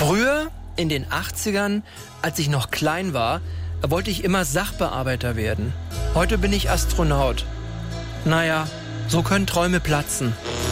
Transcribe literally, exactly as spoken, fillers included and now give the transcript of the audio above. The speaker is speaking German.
Früher, in den achtzigern, als ich noch klein war, wollte ich immer Sachbearbeiter werden. Heute bin ich Astronaut. Naja, so können Träume platzen.